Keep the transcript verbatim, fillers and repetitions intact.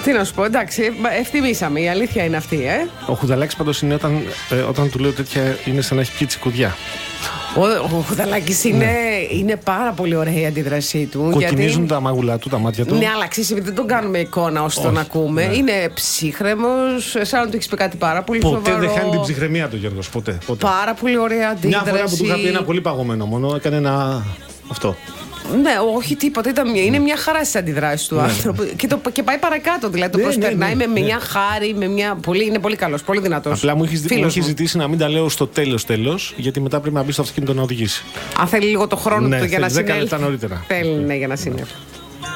Τι να σου πω, εντάξει, ευτιμήσαμε. Η αλήθεια είναι αυτή, ε. Ο Χουδαλάκης πάντως είναι όταν, ε, όταν του λέω τέτοια, είναι σαν να έχει πιει τσικουδιά. Ο, ο Χουδαλάκης είναι, ναι. είναι πάρα πολύ ωραία η αντίδρασή του. Κοκκινίζουν γιατί... τα μαγουλά του, τα μάτια του. Ναι, αλλά ξέρεις, επειδή δεν τον κάνουμε εικόνα ώστε τον ακούμε. Ναι. Είναι ψύχρεμος, σαν να του έχεις πει κάτι πάρα πολύ ποτέ σοβαρό. Ποτέ δεν χάνει την ψυχραιμία του, Γιώργος. Ποτέ, ποτέ. Πάρα πολύ ωραία αντίδραση. Μια φορά που του είχα πει ένα πολύ παγωμένο μόνο, έκανε ένα. Αυτό. Ναι, όχι τίποτα. Ήταν μια, είναι μια χαρά στις αντιδράσεις του ναι. άνθρωπου. Και, το, και πάει παρακάτω. Δηλαδή το ναι, προσπερνάει ναι, ναι, με ναι. μια χάρη, με μια. Πολύ, είναι πολύ καλός, πολύ δυνατός. Απλά μου έχει ζητήσει να μην τα λέω στο τέλος τέλος, γιατί μετά πρέπει να μπει στο αυτοκίνητο να οδηγήσει. Αν θέλει λίγο το χρόνο ναι, του για να συνέλθει. δέκα λεπτά νωρίτερα. Θέλει ναι, για να συνέλθει.